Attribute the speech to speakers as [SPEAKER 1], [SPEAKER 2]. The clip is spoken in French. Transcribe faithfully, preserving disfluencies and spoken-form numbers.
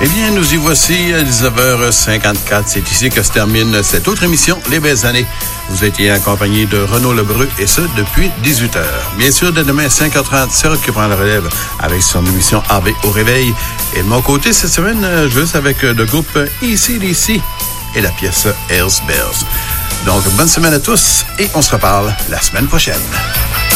[SPEAKER 1] Eh bien, nous y voici à dix-neuf heures cinquante-quatre. C'est ici que se termine cette autre émission, Les Belles Années. Vous étiez accompagné de Renaud Lebreu, et ce, depuis dix-huit heures. Bien sûr, dès demain, cinq heures trente, Sarah qui prend la relève avec son émission A B au réveil. Et de mon côté, cette semaine, je reste avec le groupe A C D C et la pièce Hells Bells. Donc, bonne semaine à tous et on se reparle la semaine prochaine.